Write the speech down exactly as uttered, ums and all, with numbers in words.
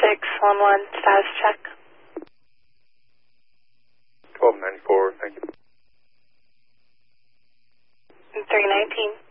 six one one, status check. twelve ninety-four, thank you. three nineteen.